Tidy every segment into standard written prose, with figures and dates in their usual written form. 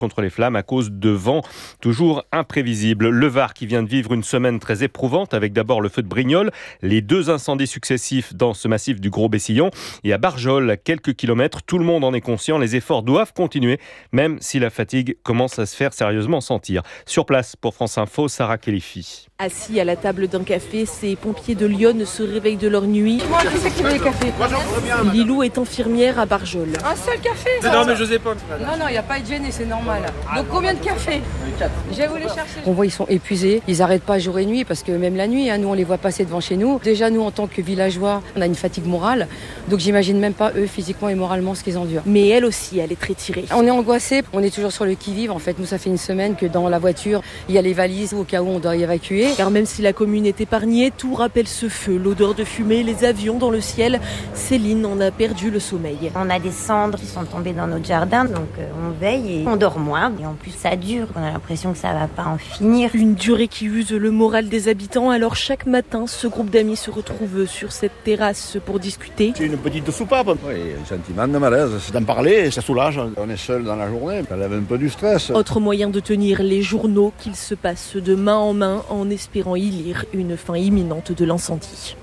contre les flammes à cause de vents toujours imprévisibles. Le Var qui vient de vivre une semaine très éprouvante avec d'abord le feu de Brignoles, les 2 incendies successifs dans ce massif du Gros Bessillon et à Barjol, à quelques kilomètres. Tout le monde en est conscient, les efforts doivent continuer, même si la fatigue commence à se faire sérieusement sentir. Sur place, pour France Info, Sarah Khelifi. Assis à la table d'un café, ces pompiers de Lyon se réveillent de leur nuit. Moi, qui c'est qui veut les cafés? Lilou est infirmière à Barjol. Un seul café? Non, mais je sais pas. Non, il n'y a pas de gêne et c'est normal. Donc combien de cafés? 4. Je vais vous les chercher. On voit, ils sont épuisés. Ils n'arrêtent pas jour et nuit parce que même la nuit, nous, on les voit passer devant chez nous. Déjà, nous, en tant que villageois, on a une fatigue morale. Donc, j'imagine même pas, eux, physiquement et moralement, ce qu'ils endurent. Mais elle aussi, elle est très tirée. On est angoissés. On est toujours sur le qui-vive. En fait, nous, ça fait une semaine que dans la voiture, il y a les valises au cas où on doit y évacuer. Car même si la commune est épargnée, tout rappelle ce feu, l'odeur de fumée, les avions dans le ciel. Céline en a perdu le sommeil. On a des cendres qui sont tombées dans notre jardin, donc on veille et on dort moins. Et en plus, ça dure. On a l'impression que ça va pas en finir. Une durée qui use le moral des habitants. Alors chaque matin, ce groupe d'amis se retrouve sur cette terrasse pour discuter. C'est une petite soupape. Oui, un sentiment de malaise. C'est d'en parler, ça soulage. On est seul dans la journée, ça lève un peu du stress. Autre moyen de tenir les journaux qu'ils se passent de main en main en espérant y lire une fin imminente de l'incendie.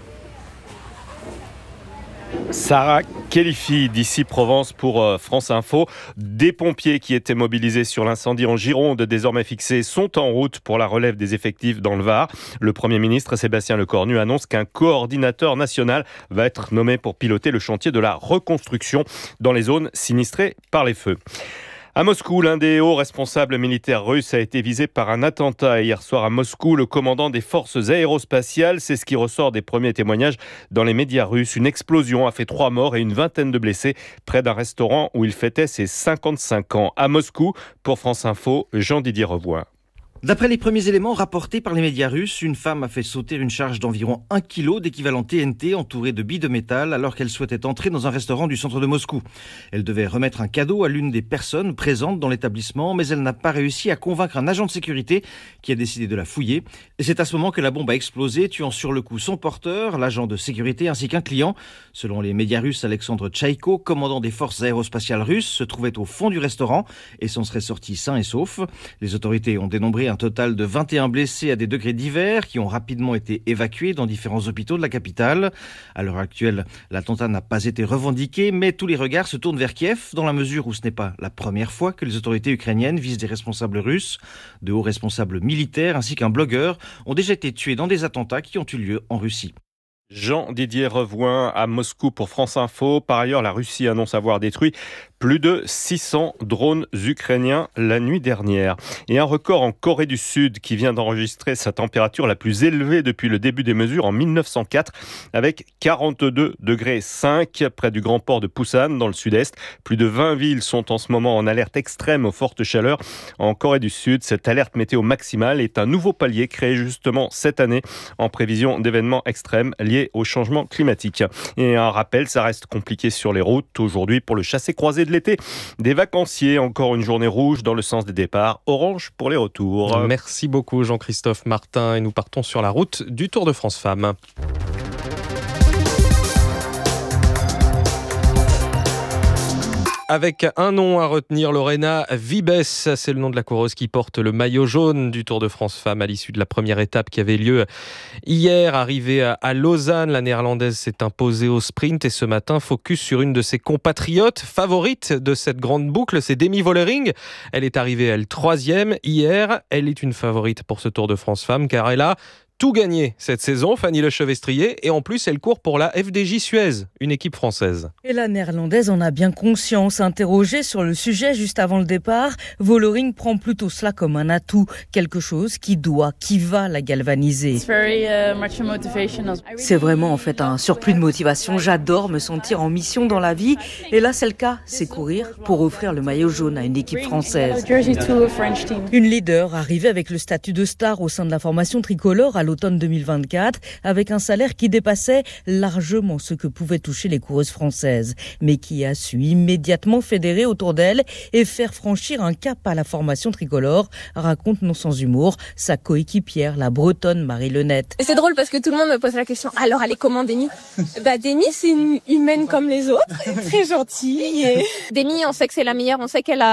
Sarah Khelifi d'ici Provence pour France Info. Des pompiers qui étaient mobilisés sur l'incendie en Gironde, désormais fixés, sont en route pour la relève des effectifs dans le Var. Le Premier ministre Sébastien Lecornu annonce qu'un coordinateur national va être nommé pour piloter le chantier de la reconstruction dans les zones sinistrées par les feux. À Moscou, l'un des hauts responsables militaires russes a été visé par un attentat hier soir à Moscou. Le commandant des forces aérospatiales, c'est ce qui ressort des premiers témoignages dans les médias russes. Une explosion a fait 3 morts et une vingtaine de blessés près d'un restaurant où il fêtait ses 55 ans. À Moscou, pour France Info, Jean-Didier Revoix. D'après les premiers éléments rapportés par les médias russes, une femme a fait sauter une charge d'environ 1 kg d'équivalent TNT entourée de billes de métal alors qu'elle souhaitait entrer dans un restaurant du centre de Moscou. Elle devait remettre un cadeau à l'une des personnes présentes dans l'établissement, mais elle n'a pas réussi à convaincre un agent de sécurité qui a décidé de la fouiller. Et c'est à ce moment que la bombe a explosé, tuant sur le coup son porteur, l'agent de sécurité ainsi qu'un client. Selon les médias russes, Alexandre Tchaïko, commandant des forces aérospatiales russes, se trouvait au fond du restaurant et s'en serait sorti sain et sauf. Les autorités ont dénombré un total de 21 blessés à des degrés divers qui ont rapidement été évacués dans différents hôpitaux de la capitale. À l'heure actuelle, l'attentat n'a pas été revendiqué, mais tous les regards se tournent vers Kiev dans la mesure où ce n'est pas la première fois que les autorités ukrainiennes visent des responsables russes. De hauts responsables militaires ainsi qu'un blogueur ont déjà été tués dans des attentats qui ont eu lieu en Russie. Jean-Didier Revoin à Moscou pour France Info. Par ailleurs, la Russie annonce avoir détruit plus de 600 drones ukrainiens la nuit dernière. Et un record en Corée du Sud qui vient d'enregistrer sa température la plus élevée depuis le début des mesures en 1904 avec 42 degrés 5 près du grand port de Busan dans le sud-est. Plus de 20 villes sont en ce moment en alerte extrême aux fortes chaleurs en Corée du Sud. Cette alerte météo maximale est un nouveau palier créé justement cette année en prévision d'événements extrêmes liés au changement climatique. Et un rappel, ça reste compliqué sur les routes aujourd'hui pour le chassé-croisé de l'été. Des vacanciers, encore une journée rouge dans le sens des départs, orange pour les retours. Merci beaucoup Jean-Christophe Martin et nous partons sur la route du Tour de France Femmes. Avec un nom à retenir, Lorena Vibes, c'est le nom de la coureuse qui porte le maillot jaune du Tour de France Femmes à l'issue de la première étape qui avait lieu hier. Arrivée à Lausanne, la néerlandaise s'est imposée au sprint et ce matin, focus sur une de ses compatriotes favorites de cette grande boucle, c'est Demi Vollering. Elle est arrivée, elle, 3e hier. Elle est une favorite pour ce Tour de France Femmes car elle a tout gagné cette saison, Fanny Lechevestrier, et en plus elle court pour la FDJ Suez, une équipe française. Et la néerlandaise en a bien conscience. Interrogée sur le sujet juste avant le départ, Vollering prend plutôt cela comme un atout, quelque chose qui va la galvaniser. C'est vraiment en fait un surplus de motivation. J'adore me sentir en mission dans la vie, et là c'est le cas, c'est courir pour offrir le maillot jaune à une équipe française. Une leader arrivée avec le statut de star au sein de la formation tricolore à l'automne 2024, avec un salaire qui dépassait largement ce que pouvaient toucher les coureuses françaises, mais qui a su immédiatement fédérer autour d'elle et faire franchir un cap à la formation tricolore, raconte non sans humour sa coéquipière, la bretonne Marie Lenette. Et c'est drôle parce que tout le monde me pose la question, alors elle est comment Demi ? Demi c'est une humaine comme les autres, très gentille. Demi, on sait que c'est la meilleure, on sait qu'elle a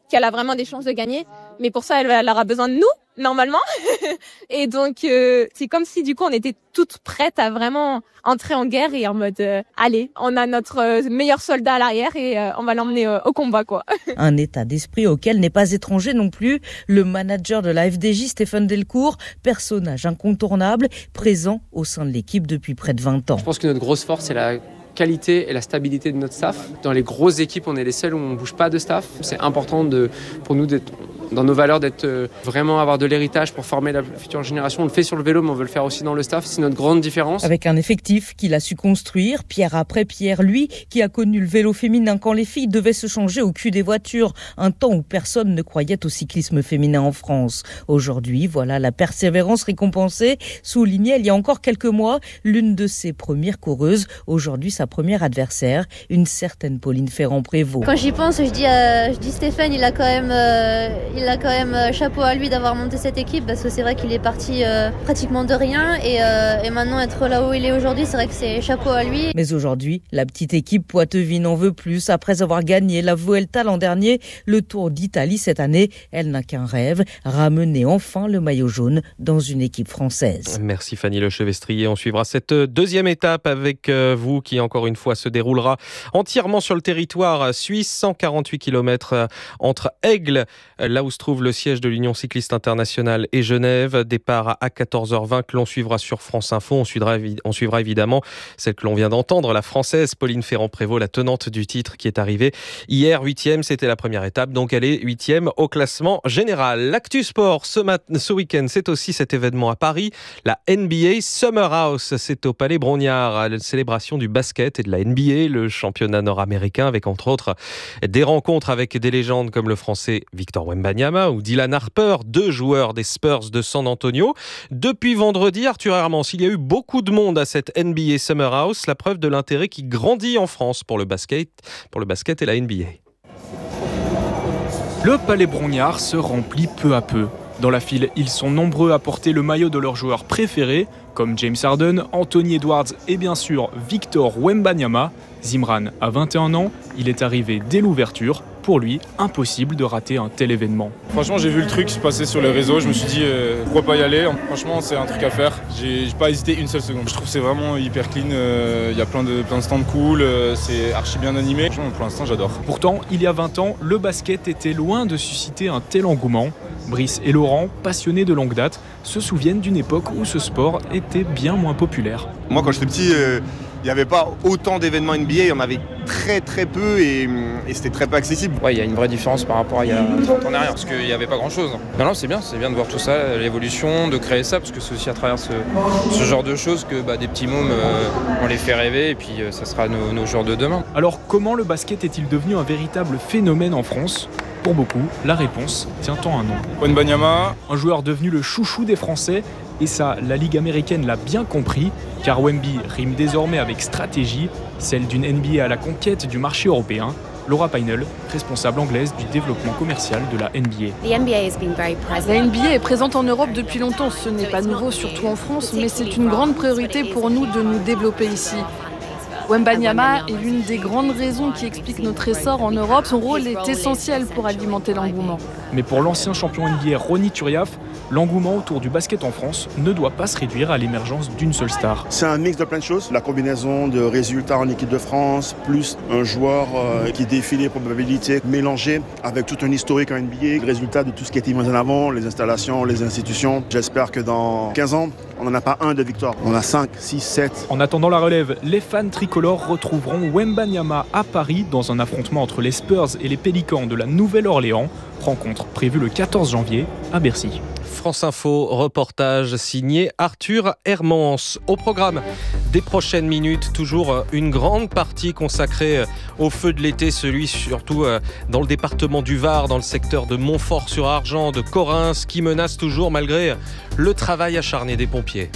qu'elle a vraiment des chances de gagner. Mais pour ça, elle aura besoin de nous, normalement. Et donc, c'est comme si du coup, on était toutes prêtes à vraiment entrer en guerre et en mode, allez, on a notre meilleur soldat à l'arrière et on va l'emmener au combat, quoi. Un état d'esprit auquel n'est pas étranger non plus le manager de la FDJ, Stéphane Delcourt, personnage incontournable, présent au sein de l'équipe depuis près de 20 ans. Je pense que notre grosse force, c'est la qualité et la stabilité de notre staff. Dans les grosses équipes, on est les seuls où on ne bouge pas de staff. C'est important pour nous d'être dans nos valeurs, d'être vraiment avoir de l'héritage pour former la future génération. On le fait sur le vélo, mais on veut le faire aussi dans le staff. C'est notre grande différence. Avec un effectif qu'il a su construire, pierre après pierre, lui qui a connu le vélo féminin quand les filles devaient se changer au cul des voitures, un temps où personne ne croyait au cyclisme féminin en France. Aujourd'hui, voilà la persévérance récompensée, soulignait il y a encore quelques mois l'une de ses premières coureuses, aujourd'hui sa première adversaire, une certaine Pauline Ferrand-Prévot. Quand j'y pense, je dis Stéphane, il a quand même chapeau à lui d'avoir monté cette équipe, parce que c'est vrai qu'il est parti pratiquement de rien et maintenant être là où il est aujourd'hui, c'est vrai que c'est chapeau à lui. Mais aujourd'hui, la petite équipe Poitevin n'en veut plus. Après avoir gagné la Vuelta l'an dernier, le Tour d'Italie cette année, elle n'a qu'un rêve, ramener enfin le maillot jaune dans une équipe française. Merci Fanny Lechevestrier. On suivra cette deuxième étape avec vous qui encore une fois se déroulera entièrement sur le territoire suisse, 148 km entre Aigle, là où se trouve le siège de l'Union cycliste internationale, et Genève. Départ à 14h20 que l'on suivra sur France Info. On suivra évidemment celle que l'on vient d'entendre, la Française Pauline Ferrand-Prévot, la tenante du titre, qui est arrivée hier 8e. C'était la première étape, donc elle est 8e au classement général. L'actu sport ce week-end, c'est aussi cet événement à Paris, la NBA Summer House. C'est au Palais Brongniart, à la célébration du basket et de la NBA, le championnat nord-américain, avec entre autres des rencontres avec des légendes comme le français Victor Wembanyama ou Dylan Harper, deux joueurs des Spurs de San Antonio. Depuis vendredi, Arthur Hermance, il y a eu beaucoup de monde à cette NBA Summer House, la preuve de l'intérêt qui grandit en France pour le basket et la NBA. Le Palais Brongniart se remplit peu à peu. Dans la file, ils sont nombreux à porter le maillot de leurs joueurs préférés, comme James Harden, Anthony Edwards et bien sûr Victor Wembanyama. Zimran a 21 ans, il est arrivé dès l'ouverture. Pour lui, impossible de rater un tel événement. Franchement, j'ai vu le truc se passer sur les réseaux, je me suis dit pourquoi pas y aller. Franchement, c'est un truc à faire. J'ai pas hésité une seule seconde. Je trouve que c'est vraiment hyper clean, il y a plein de stands cool, c'est archi bien animé. Franchement, pour l'instant, j'adore. Pourtant, il y a 20 ans, le basket était loin de susciter un tel engouement. Brice et Laurent, passionnés de longue date, se souviennent d'une époque où ce sport était bien moins populaire. Moi, quand j'étais petit, il n'y avait pas autant d'événements NBA, il y en avait très peu et c'était très peu accessible. Ouais, il y a une vraie différence par rapport à il y a 30 ans en arrière, parce qu'il n'y avait pas grand-chose. Non, c'est bien de voir tout ça, l'évolution, de créer ça, parce que c'est aussi à travers ce genre de choses que des petits mômes, on les fait rêver, et puis ça sera nos joueurs de demain. Alors, comment le basket est-il devenu un véritable phénomène en France ? Pour beaucoup, la réponse tient en un nom. Wembanyama, un joueur devenu le chouchou des Français, et ça, la Ligue américaine l'a bien compris, car Wemby rime désormais avec stratégie, celle d'une NBA à la conquête du marché européen. Laura Peinel, responsable anglaise du développement commercial de la NBA. La NBA est présente en Europe depuis longtemps, ce n'est pas nouveau, surtout en France, mais c'est une grande priorité pour nous de nous développer ici. Wembanyama est l'une des grandes raisons qui expliquent notre essor en Europe. Son rôle est essentiel pour alimenter l'engouement. Mais pour l'ancien champion NBA Ronny Turiaf, l'engouement autour du basket en France ne doit pas se réduire à l'émergence d'une seule star. C'est un mix de plein de choses. La combinaison de résultats en équipe de France, plus un joueur qui défie les probabilités mélangées avec tout un historique en NBA, le résultat de tout ce qui a été mis en avant, les installations, les institutions. J'espère que dans 15 ans, on n'en a pas un de victoire. On en a 5, 6, 7. En attendant la relève, les fans tricolores retrouveront Wembanyama à Paris dans un affrontement entre les Spurs et les Pélicans de la Nouvelle-Orléans. Rencontre prévue le 14 janvier à Bercy. France Info, reportage signé Arthur Hermance. Au programme des prochaines minutes, toujours une grande partie consacrée au feu de l'été, celui surtout dans le département du Var, dans le secteur de Montfort-sur-Argent, de Correns, qui menace toujours malgré le travail acharné des pompiers.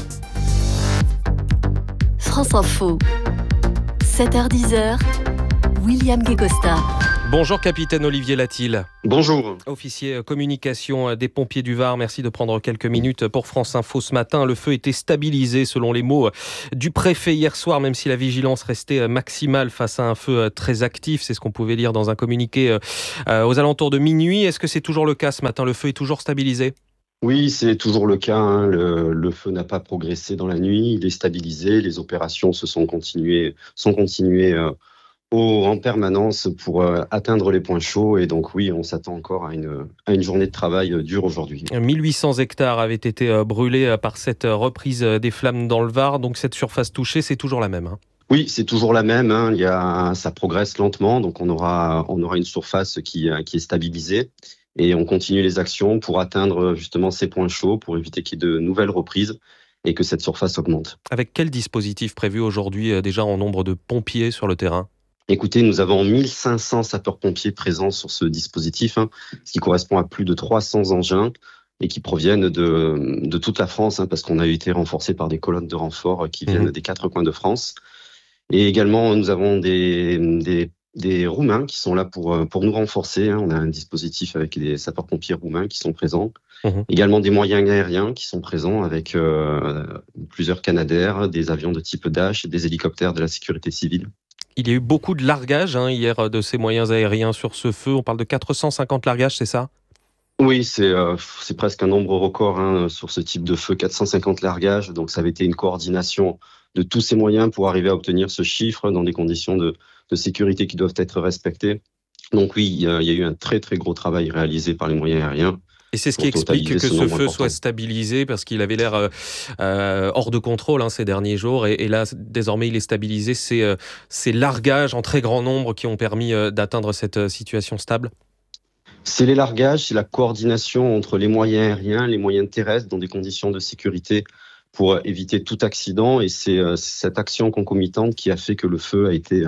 France Info, 7h-10h, William Guécosta. Bonjour capitaine Olivier Latil. Bonjour. Officier communication des pompiers du Var, merci de prendre quelques minutes pour France Info ce matin. Le feu était stabilisé selon les mots du préfet hier soir, même si la vigilance restait maximale face à un feu très actif. C'est ce qu'on pouvait lire dans un communiqué aux alentours de minuit. Est-ce que c'est toujours le cas ce matin? Le feu est toujours stabilisé? Oui, c'est toujours le cas. Le feu n'a pas progressé dans la nuit. Il est stabilisé. Les opérations sont continuées en permanence pour atteindre les points chauds. Et donc oui, on s'attend encore à une journée de travail dure aujourd'hui. 1800 hectares avaient été brûlés par cette reprise des flammes dans le Var. Donc cette surface touchée, c'est toujours la même, Oui, c'est toujours la même. Ça progresse lentement. Donc on aura une surface qui est stabilisée. Et on continue les actions pour atteindre justement ces points chauds, pour éviter qu'il y ait de nouvelles reprises et que cette surface augmente. Avec quel dispositif prévu aujourd'hui déjà en nombre de pompiers sur le terrain ? Écoutez, nous avons 1500 sapeurs-pompiers présents sur ce dispositif, ce qui correspond à plus de 300 engins et qui proviennent de toute la France, parce qu'on a été renforcé par des colonnes de renfort qui viennent des 4 coins de France. Et également, nous avons des Roumains qui sont là pour nous renforcer. On a un dispositif avec des sapeurs-pompiers roumains qui sont présents. Également des moyens aériens qui sont présents avec plusieurs Canadair, des avions de type Dash et des hélicoptères de la sécurité civile. Il y a eu beaucoup de largages hier de ces moyens aériens sur ce feu. On parle de 450 largages, c'est ça ? Oui, c'est presque un nombre record sur ce type de feu, 450 largages. Donc ça avait été une coordination de tous ces moyens pour arriver à obtenir ce chiffre dans des conditions de sécurité qui doivent être respectées. Donc oui, il y a eu un très très gros travail réalisé par les moyens aériens. Et c'est ce qui explique que ce feu soit stabilisé, parce qu'il avait l'air hors de contrôle ces derniers jours. Et là, désormais, il est stabilisé. C'est ces largages en très grand nombre qui ont permis d'atteindre cette situation stable. C'est les largages, c'est la coordination entre les moyens aériens, les moyens terrestres dans des conditions de sécurité pour éviter tout accident. Et c'est cette action concomitante qui a fait que le feu a été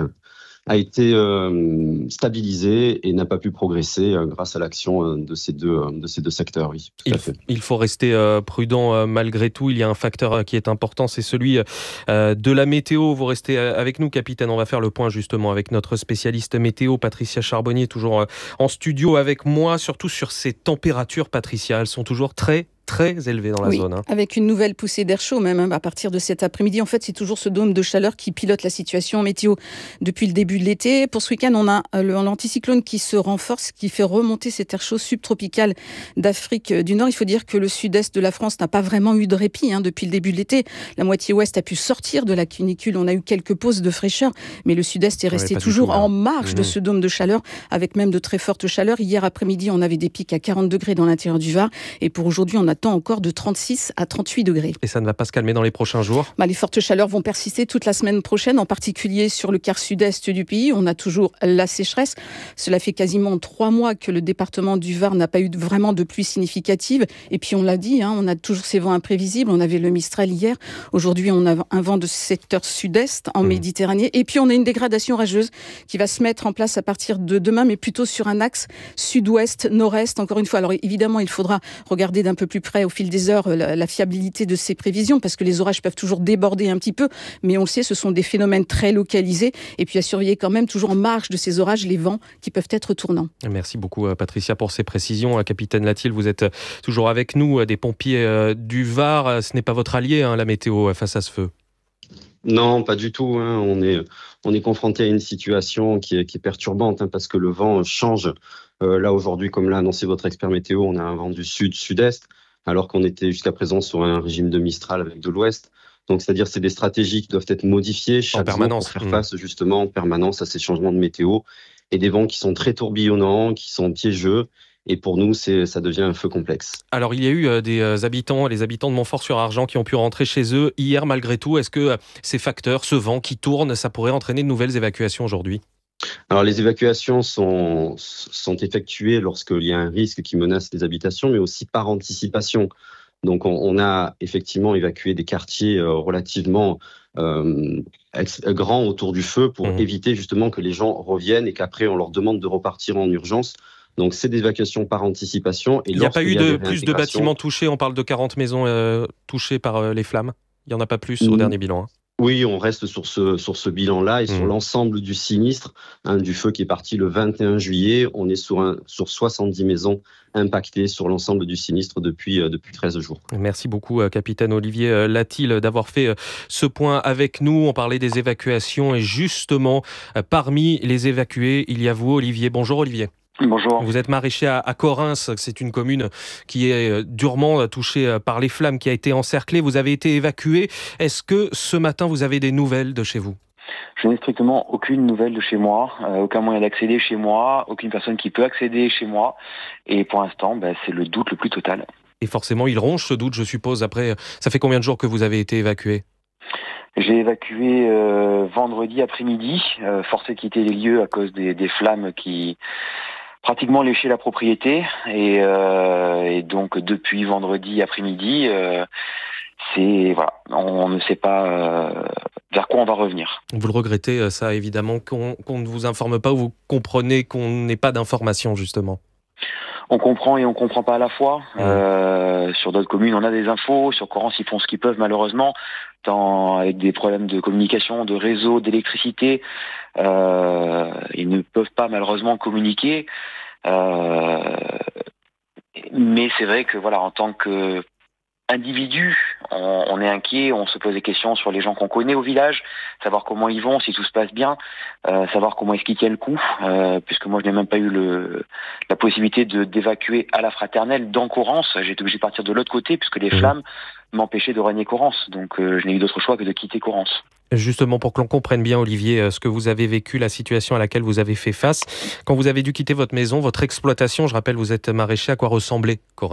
stabilisé et n'a pas pu progresser grâce à l'action de ces deux secteurs. Oui, tout à fait. Il faut rester prudent malgré tout. Il y a un facteur qui est important, c'est celui de la météo. Vous restez avec nous, capitaine. On va faire le point justement avec notre spécialiste météo, Patricia Charbonnier, toujours en studio avec moi, surtout sur ces températures, Patricia. Elles sont toujours très élevé dans la zone. Avec une nouvelle poussée d'air chaud même à partir de cet après-midi. En fait, c'est toujours ce dôme de chaleur qui pilote la situation météo depuis le début de l'été. Pour ce week-end, on a l'anticyclone qui se renforce, qui fait remonter cet air chaud subtropical d'Afrique du Nord. Il faut dire que le sud-est de la France n'a pas vraiment eu de répit depuis le début de l'été. La moitié ouest a pu sortir de la canicule. On a eu quelques pauses de fraîcheur, mais le sud-est est resté toujours en marge de ce dôme de chaleur, avec même de très fortes chaleurs. Hier après-midi, on avait des pics à 40 degrés dans l'intérieur du Var. Et pour aujourd'hui, on attend encore de 36 à 38 degrés. Et ça ne va pas se calmer dans les prochains jours ? Les fortes chaleurs vont persister toute la semaine prochaine, en particulier sur le quart sud-est du pays. On a toujours la sécheresse. Cela fait quasiment 3 mois que le département du Var n'a pas eu vraiment de pluie significative. Et puis on l'a dit, on a toujours ces vents imprévisibles. On avait le Mistral hier. Aujourd'hui, on a un vent de secteur sud-est en Méditerranée. Et puis on a une dégradation rageuse qui va se mettre en place à partir de demain, mais plutôt sur un axe sud-ouest, nord-est. Encore une fois, alors évidemment, il faudra regarder d'un peu plus près au fil des heures la fiabilité de ces prévisions, parce que les orages peuvent toujours déborder un petit peu, mais on le sait, ce sont des phénomènes très localisés, et puis à surveiller quand même toujours en marge de ces orages les vents qui peuvent être tournants. Merci beaucoup Patricia pour ces précisions. Capitaine Latil, vous êtes toujours avec nous, des pompiers du Var. Ce n'est pas votre allié, la météo, face à ce feu? Non, pas du tout. On est confronté à une situation qui est perturbante, parce que le vent change. Là aujourd'hui, comme l'a annoncé votre expert météo, on a un vent du sud-sud-est, alors qu'on était jusqu'à présent sur un régime de Mistral avec de l'ouest. Donc, c'est-à-dire c'est des stratégies qui doivent être modifiées chaque jour pour faire face justement en permanence à ces changements de météo et des vents qui sont très tourbillonnants, qui sont piégeux. Et pour nous, ça devient un feu complexe. Alors, il y a eu les habitants de Montfort-sur-Argent qui ont pu rentrer chez eux hier malgré tout. Est-ce que ces facteurs, ce vent qui tourne, ça pourrait entraîner de nouvelles évacuations aujourd'hui ? Alors, les évacuations sont effectuées lorsqu'il y a un risque qui menace les habitations, mais aussi par anticipation. Donc, on a effectivement évacué des quartiers relativement grands autour du feu pour éviter justement que les gens reviennent et qu'après, on leur demande de repartir en urgence. Donc, c'est des évacuations par anticipation. Et il n'y a pas eu plus de bâtiments touchés. On parle de 40 maisons touchées par les flammes. Il n'y en a pas plus au dernier bilan. Oui, on reste sur ce bilan-là et sur l'ensemble du sinistre, du feu qui est parti le 21 juillet. On est sur 70 maisons impactées sur l'ensemble du sinistre depuis 13 jours. Merci beaucoup, capitaine Olivier Latil, d'avoir fait ce point avec nous. On parlait des évacuations et justement, parmi les évacués, il y a vous, Olivier. Bonjour, Olivier. Bonjour. Vous êtes maraîcher à Correns, c'est une commune qui est durement touchée par les flammes, qui a été encerclée. Vous avez été évacué. Est-ce que ce matin, vous avez des nouvelles de chez vous ? Je n'ai strictement aucune nouvelle de chez moi, aucun moyen d'accéder chez moi, aucune personne qui peut accéder chez moi. Et pour l'instant, c'est le doute le plus total. Et forcément, il ronge ce doute, je suppose. Après, ça fait combien de jours que vous avez été évacué ? J'ai évacué vendredi après-midi, forcé de quitter les lieux à cause des flammes qui pratiquement léchaient la propriété. Et donc, depuis vendredi après-midi, on ne sait pas vers quoi on va revenir. Vous le regrettez, ça, évidemment, qu'on ne vous informe pas, ou vous comprenez qu'on n'ait pas d'informations, justement ? On comprend et on comprend pas à la fois. Sur d'autres communes, on a des infos. Sur Correns, ils font ce qu'ils peuvent, malheureusement, avec des problèmes de communication, de réseau, d'électricité. Ils ne peuvent pas, malheureusement, communiquer. Mais c'est vrai que, en tant que individu, on est inquiet, on se pose des questions sur les gens qu'on connaît au village, savoir comment ils vont, si tout se passe bien, savoir comment est-ce qu'ils tiennent le coup, puisque moi je n'ai même pas eu la possibilité d'évacuer à la Fraternelle dans Correns. J'ai été obligé de partir de l'autre côté puisque les flammes m'empêchaient de régner Correns, donc je n'ai eu d'autre choix que de quitter Correns. Justement, pour que l'on comprenne bien, Olivier, ce que vous avez vécu, la situation à laquelle vous avez fait face, quand vous avez dû quitter votre maison, votre exploitation, je rappelle, vous êtes maraîcher, à quoi ressemblait Correns ?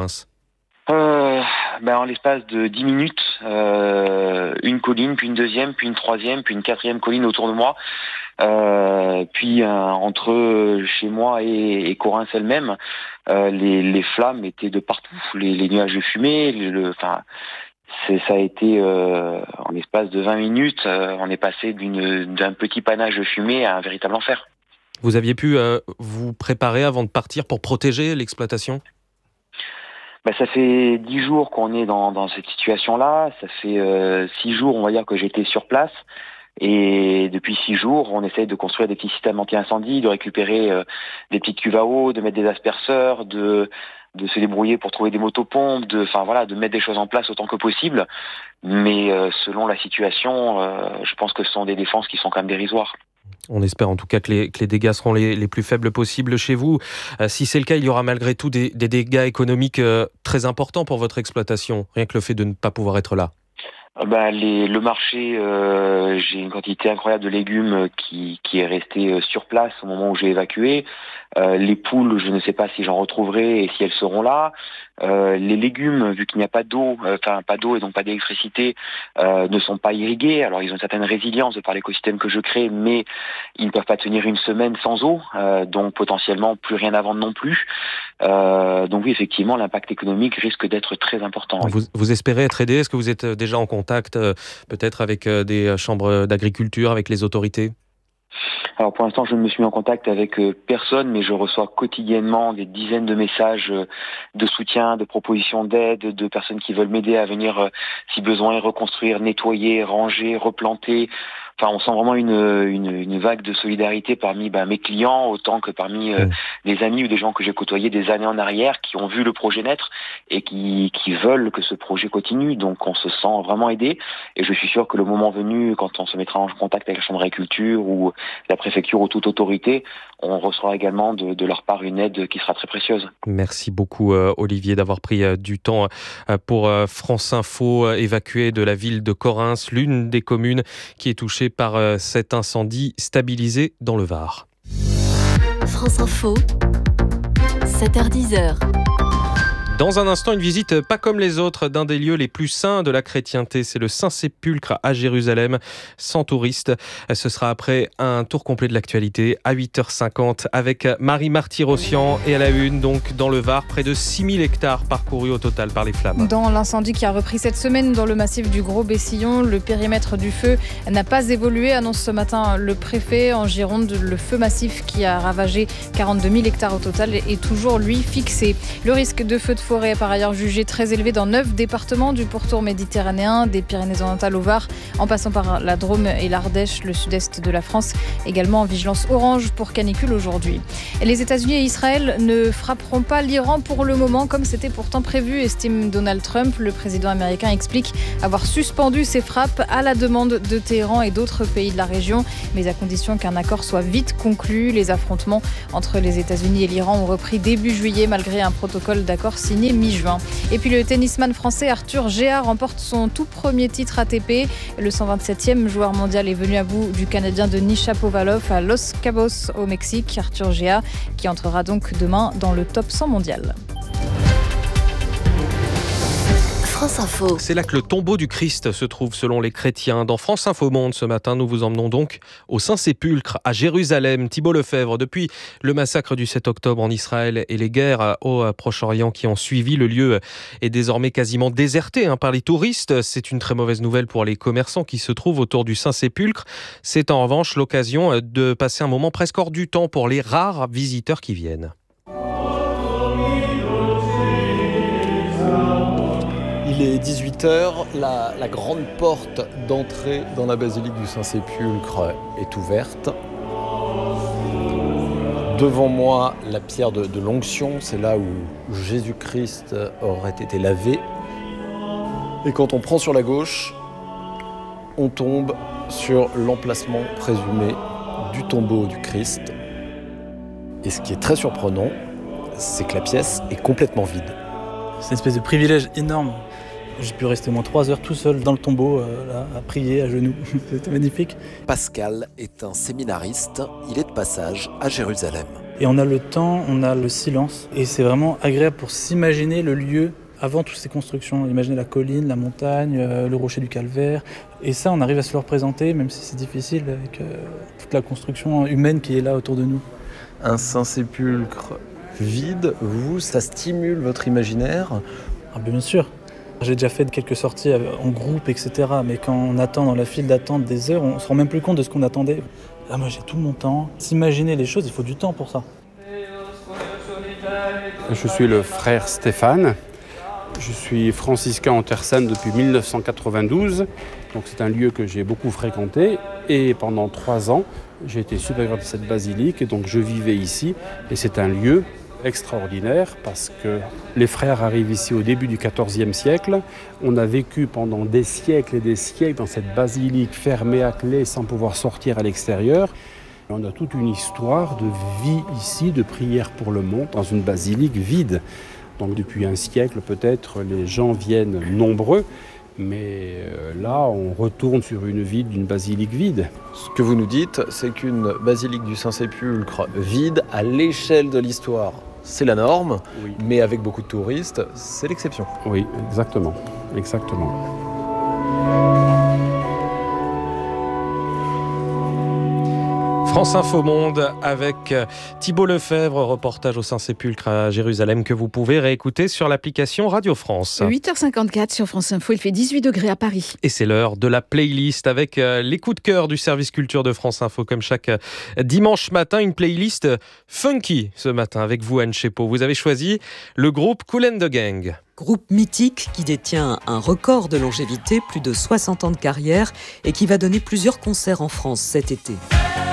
En l'espace de 10 minutes, une colline, puis une deuxième, puis une troisième, puis une quatrième colline autour de moi. Puis entre chez moi et Correns elle-même, les flammes étaient de partout, les nuages de fumée, ça a été en l'espace de 20 minutes, on est passé d'un petit panache de fumée à un véritable enfer. Vous aviez pu vous préparer avant de partir pour protéger l'exploitation ? Ça fait 10 jours qu'on est dans cette situation-là. Ça fait 6 jours, on va dire, que j'étais sur place. Et depuis 6 jours, on essaye de construire des petits systèmes anti-incendie, de récupérer des petites cuves à eau, de mettre des asperceurs, de se débrouiller pour trouver des motopompes, de mettre des choses en place autant que possible. Mais selon la situation, je pense que ce sont des défenses qui sont quand même dérisoires. On espère en tout cas que les dégâts seront les plus faibles possibles chez vous. Si c'est le cas, il y aura malgré tout des dégâts économiques très importants pour votre exploitation, rien que le fait de ne pas pouvoir être là. Le marché, j'ai une quantité incroyable de légumes qui est restée sur place au moment où j'ai évacué. Les poules, je ne sais pas si j'en retrouverai et si elles seront là. Les légumes, vu qu'il n'y a pas d'eau, pas d'eau et donc pas d'électricité, ne sont pas irrigués. Alors ils ont une certaine résilience de par l'écosystème que je crée, mais ils ne peuvent pas tenir une semaine sans eau, donc potentiellement plus rien à vendre non plus. Donc oui, effectivement, l'impact économique risque d'être très important. Vous espérez être aidé ? Est-ce que vous êtes déjà en contact peut-être avec des chambres d'agriculture, avec les autorités ? Alors pour l'instant, je ne me suis mis en contact avec personne, mais je reçois quotidiennement des dizaines de messages de soutien, de propositions d'aide, de personnes qui veulent m'aider à venir, si besoin, reconstruire, nettoyer, ranger, replanter. Enfin, on sent vraiment une vague de solidarité parmi mes clients, autant que parmi des amis ou des gens que j'ai côtoyés des années en arrière, qui ont vu le projet naître et qui veulent que ce projet continue. Donc on se sent vraiment aidé. Et je suis sûr que le moment venu, quand on se mettra en contact avec la Chambre d'agriculture ou la préfecture ou toute autorité, on recevra également de leur part une aide qui sera très précieuse. Merci beaucoup Olivier d'avoir pris du temps pour France Info, évacué de la ville de Correns, l'une des communes qui est touchée par cet incendie stabilisé dans le Var. France Info, 7h-10h. Dans un instant, une visite pas comme les autres d'un des lieux les plus saints de la chrétienté. C'est le Saint-Sépulcre à Jérusalem, sans touristes. Ce sera après un tour complet de l'actualité à 8h50 avec Marie Marty-Rossian et à la une, donc dans le Var, près de 6000 hectares parcourus au total par les flammes. Dans l'incendie qui a repris cette semaine dans le massif du Gros-Bessillon, le périmètre du feu n'a pas évolué, annonce ce matin le préfet. En Gironde, le feu massif qui a ravagé 42 000 hectares au total est toujours, lui, fixé. Le risque de feu de forêt est par ailleurs jugé très élevé dans 9 départements du pourtour méditerranéen, des Pyrénées-Orientales au Var, en passant par la Drôme et l'Ardèche, le sud-est de la France, également en vigilance orange pour canicule aujourd'hui. Et les États-Unis et Israël ne frapperont pas l'Iran pour le moment, comme c'était pourtant prévu, estime Donald Trump. Le président américain explique avoir suspendu ses frappes à la demande de Téhéran et d'autres pays de la région, mais à condition qu'un accord soit vite conclu. Les affrontements entre les États-Unis et l'Iran ont repris début juillet, malgré un protocole d'accord signé mi-juin. Et puis le tennisman français Arthur Géard remporte son tout premier titre ATP. Le 127e joueur mondial est venu à bout du Canadien Denis Shapovalov à Los Cabos au Mexique. Arthur Géard qui entrera donc demain dans le top 100 mondial. France Info. C'est là que le tombeau du Christ se trouve selon les chrétiens. Dans France Info Monde ce matin, nous vous emmenons donc au Saint-Sépulcre à Jérusalem. Thibault Lefebvre, depuis le massacre du 7 octobre en Israël et les guerres au Proche-Orient qui ont suivi, le lieu est désormais quasiment déserté par les touristes. C'est une très mauvaise nouvelle pour les commerçants qui se trouvent autour du Saint-Sépulcre. C'est en revanche l'occasion de passer un moment presque hors du temps pour les rares visiteurs qui viennent. Il est 18h, la grande porte d'entrée dans la basilique du Saint-Sépulcre est ouverte. Devant moi, la pierre de l'onction, c'est là où Jésus-Christ aurait été lavé. Et quand on prend sur la gauche, on tombe sur l'emplacement présumé du tombeau du Christ. Et ce qui est très surprenant, c'est que la pièce est complètement vide. C'est une espèce de privilège énorme. J'ai pu rester au moins 3 heures tout seul dans le tombeau, là, à prier à genoux. C'était magnifique. Pascal est un séminariste. Il est de passage à Jérusalem. Et on a le temps, on a le silence. Et c'est vraiment agréable pour s'imaginer le lieu avant toutes ces constructions. Imaginer la colline, la montagne, le rocher du Calvaire. Et ça, on arrive à se le représenter, même si c'est difficile avec toute la construction humaine qui est là autour de nous. Un Saint-Sépulcre vide, vous, ça stimule votre imaginaire? Bien sûr. J'ai déjà fait quelques sorties en groupe, etc. Mais quand on attend dans la file d'attente des heures, on ne se rend même plus compte de ce qu'on attendait. Là, moi, j'ai tout mon temps. S'imaginer les choses, il faut du temps pour ça. Je suis le frère Stéphane. Je suis franciscain en Terre Sainte depuis 1992. Donc c'est un lieu que j'ai beaucoup fréquenté. Et pendant 3 ans, j'ai été supérieur de cette basilique. Et donc je vivais ici. Et c'est un lieu extraordinaire parce que les frères arrivent ici au début du XIVe siècle. On a vécu pendant des siècles et des siècles dans cette basilique fermée à clé sans pouvoir sortir à l'extérieur. On a toute une histoire de vie ici, de prière pour le monde dans une basilique vide. Donc depuis un siècle peut-être les gens viennent nombreux, mais là on retourne sur une vie d'une basilique vide. Ce que vous nous dites, c'est qu'une basilique du Saint-Sépulcre vide à l'échelle de l'histoire, c'est la norme, oui. Mais avec beaucoup de touristes, c'est l'exception. Oui, exactement. France Info Monde avec Thibault Lefebvre, reportage au Saint-Sépulcre à Jérusalem que vous pouvez réécouter sur l'application Radio France. 8h54 sur France Info, il fait 18 degrés à Paris. Et c'est l'heure de la playlist avec les coups de cœur du service culture de France Info comme chaque dimanche matin. Une playlist funky ce matin avec vous Anne Chepeau. Vous avez choisi le groupe Kool and the Gang. Groupe mythique qui détient un record de longévité, plus de 60 ans de carrière et qui va donner plusieurs concerts en France cet été.